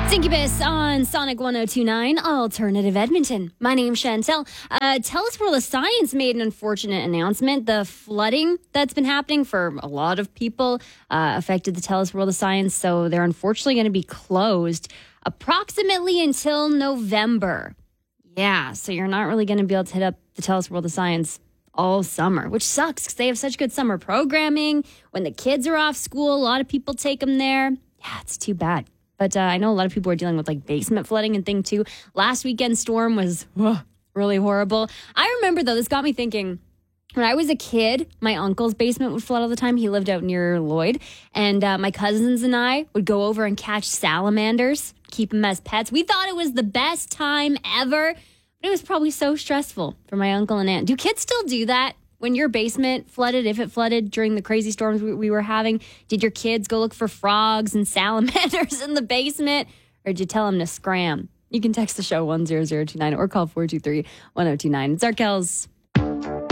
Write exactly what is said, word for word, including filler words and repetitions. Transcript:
Incubus on Sonic one oh two point nine, Alternative Edmonton. My name's Chantel. Uh, Tell Us World of Science made an unfortunate announcement. The flooding that's been happening for a lot of people uh, affected the Tell Us World of Science, so they're unfortunately going to be closed approximately until November. Yeah, so you're not really going to be able to hit up the Tell Us World of Science all summer, which sucks because they have such good summer programming. When the kids are off school, a lot of people take them there. Yeah, it's too bad. But uh, I know a lot of people are dealing with like basement flooding and thing too. Last weekend's storm was ugh, really horrible. I remember though, this got me thinking, when I was a kid, my uncle's basement would flood all the time. He lived out near Lloyd. And uh, my cousins and I would go over and catch salamanders, keep them as pets. We thought it was the best time ever. But it was probably so stressful for my uncle and aunt. Do kids still do that? When your basement flooded, if it flooded during the crazy storms we, we were having, did your kids go look for frogs and salamanders in the basement? Or did you tell them to scram? You can text the show one zero zero two nine or call four two three one zero two nine. It's Arkells.